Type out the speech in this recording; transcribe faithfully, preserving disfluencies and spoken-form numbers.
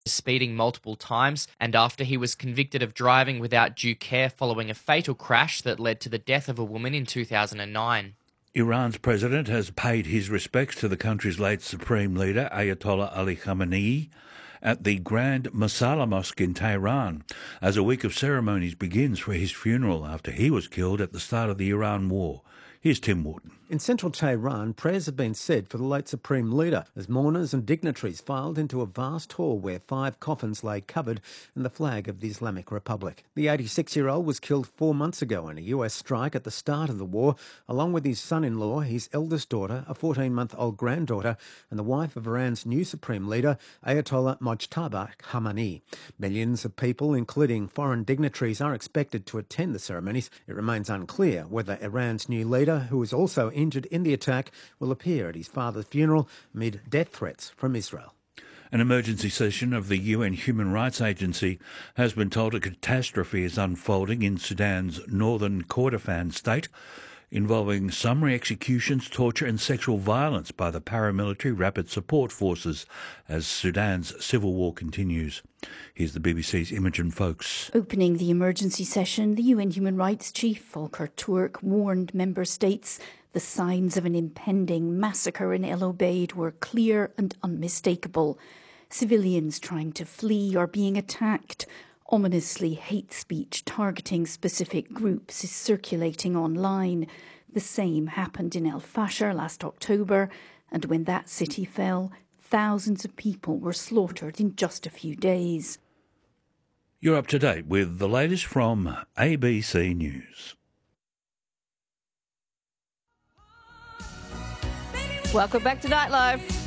speeding multiple times, and after he was convicted of driving without due care following a fatal crash that led to the death of a woman in two thousand nine. Iran's president has paid his respects to the country's late supreme leader, Ayatollah Ali Khamenei, at the Grand Masala Mosque in Tehran, as a week of ceremonies begins for his funeral after he was killed at the start of the Iran war. Here's Tim Wharton. In central Tehran, prayers have been said for the late Supreme Leader as mourners and dignitaries filed into a vast hall where five coffins lay covered in the flag of the Islamic Republic. The eighty-six-year-old was killed four months ago in a U S strike at the start of the war, along with his son-in-law, his eldest daughter, a fourteen-month-old granddaughter, and the wife of Iran's new Supreme Leader, Ayatollah Mojtaba Khamenei. Millions of people, including foreign dignitaries, are expected to attend the ceremonies. It remains unclear whether Iran's new leader, who is also injured in the attack, will appear at his father's funeral amid death threats from Israel. An emergency session of the U N Human Rights Agency has been told a catastrophe is unfolding in Sudan's northern Kordofan state, involving summary executions, torture and sexual violence by the paramilitary Rapid Support Forces as Sudan's civil war continues. Here's the B B C's Imogen Folks. Opening the emergency session, the U N Human Rights Chief Volker Turk warned member states the signs of an impending massacre in El Obeid were clear and unmistakable. Civilians trying to flee are being attacked. Ominously, hate speech targeting specific groups is circulating online. The same happened in El Fasher last October, and when that city fell, thousands of people were slaughtered in just a few days. You're up to date with the latest from A B C News. Welcome back to Nightlife.